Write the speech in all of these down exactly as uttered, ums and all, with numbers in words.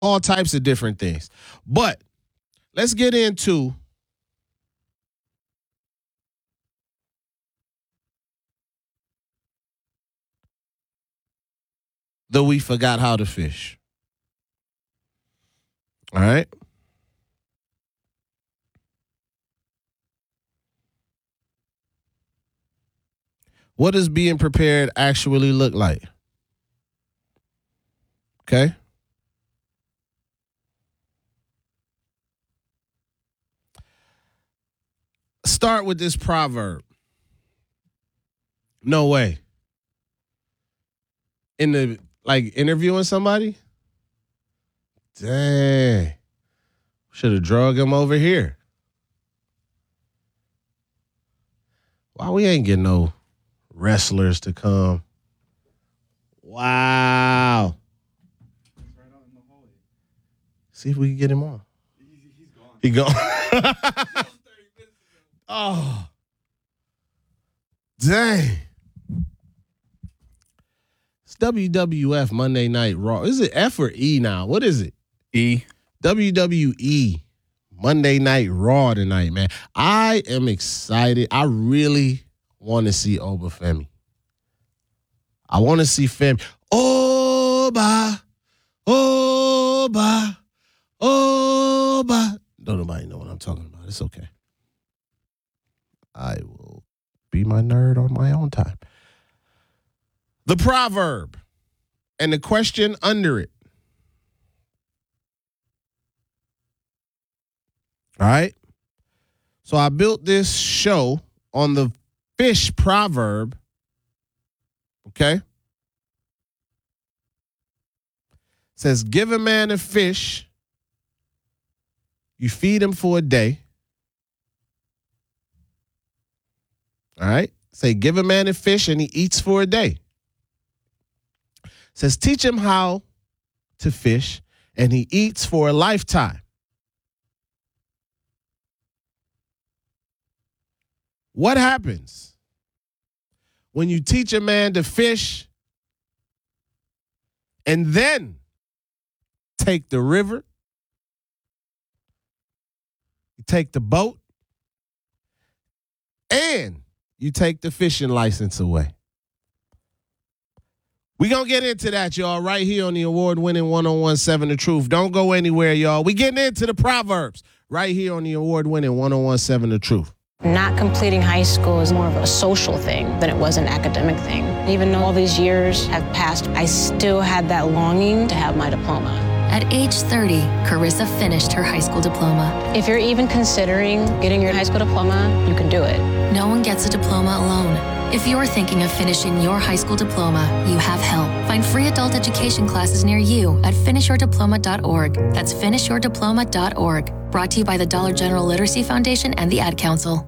all types of different things. But let's get into the We Forgot How to Fish. All right. What does being prepared actually look like? Okay. Start with this proverb. No way. In the, like, interviewing somebody? Dang. Should have drug him over here. Why we ain't getting no wrestlers to come? Wow. He's right out in the hallway. See if we can get him on. He, he's gone. He gone. Oh. Dang. It's W W F Monday Night Raw. Is it F or E now? What is it? E. W W E Monday Night Raw tonight, man. I am excited. I really want to see Obafemi. I want to see Femi. Oba, Oba, Oba. Don't nobody know what I'm talking about. It's okay. I will be my nerd on my own time. The proverb and the question under it. All right. So I built this show on the fish proverb. Okay. It says, give a man a fish, you feed him for a day. All right. Say, give a man a fish and he eats for a day. It says, teach him how to fish and he eats for a lifetime. What happens when you teach a man to fish and then take the river, you take the boat, and you take the fishing license away? We're going to get into that, y'all, right here on the award-winning one oh one seven The Truth. Don't go anywhere, y'all. We getting into the proverbs right here on the award-winning one oh one seven The Truth. Not completing high school is more of a social thing than it was an academic thing. Even though all these years have passed, I still had that longing to have my diploma. At age thirty, Carissa finished her high school diploma. If you're even considering getting your high school diploma, you can do it. No one gets a diploma alone. If you're thinking of finishing your high school diploma, you have help. Find free adult education classes near you at finish your diploma dot org. That's finish your diploma dot org. Brought to you by the Dollar General Literacy Foundation and the Ad Council.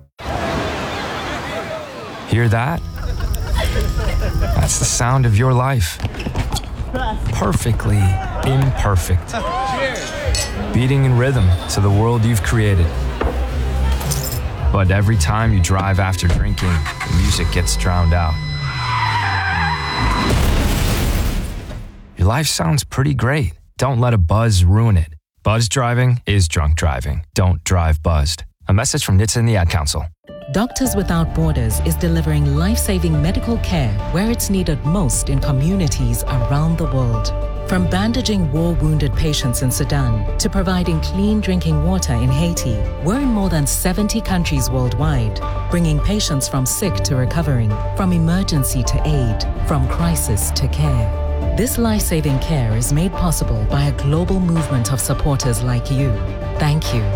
Hear that? That's the sound of your life. Perfectly imperfect. Beating in rhythm to the world you've created. But every time you drive after drinking, the music gets drowned out. Your life sounds pretty great. Don't let a buzz ruin it. Buzz driving is drunk driving. Don't drive buzzed. A message from N H T S A and the Ad Council. Doctors Without Borders is delivering life-saving medical care where it's needed most in communities around the world. From bandaging war-wounded patients in Sudan to providing clean drinking water in Haiti, we're in more than seventy countries worldwide, bringing patients from sick to recovering, from emergency to aid, from crisis to care. This life-saving care is made possible by a global movement of supporters like you. Thank you.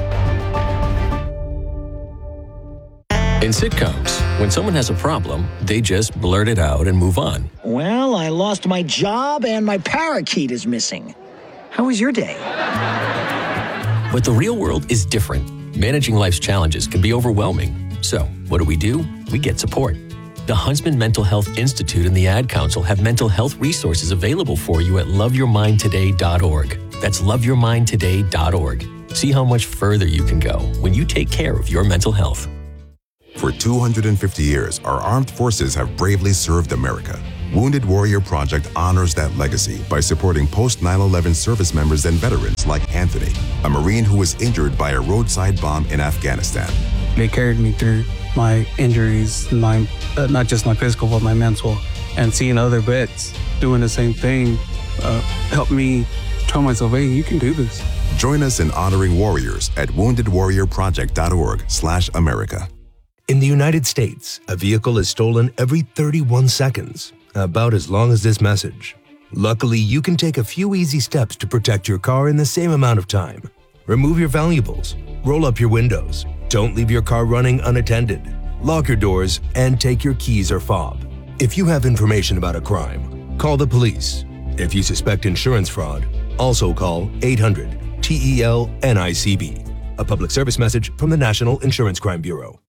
In sitcoms, when someone has a problem, they just blurt it out and move on. Well, I lost my job and my parakeet is missing. How was your day? But the real world is different. Managing life's challenges can be overwhelming. So, what do we do? We get support. The Huntsman Mental Health Institute and the Ad Council have mental health resources available for you at love your mind today dot org. That's love your mind today dot org. See how much further you can go when you take care of your mental health. For two hundred fifty years, our armed forces have bravely served America. Wounded Warrior Project honors that legacy by supporting post nine eleven service members and veterans like Anthony, a Marine who was injured by a roadside bomb in Afghanistan. They carried me through my injuries, my uh, not just my physical, but my mental. And seeing other vets doing the same thing uh, helped me tell myself, hey, you can do this. Join us in honoring warriors at wounded warrior project dot org slash America. In the United States, a vehicle is stolen every thirty-one seconds, about as long as this message. Luckily, you can take a few easy steps to protect your car in the same amount of time. Remove your valuables, roll up your windows, don't leave your car running unattended, lock your doors, and take your keys or fob. If you have information about a crime, call the police. If you suspect insurance fraud, also call eight hundred T E L N I C B. A public service message from the National Insurance Crime Bureau.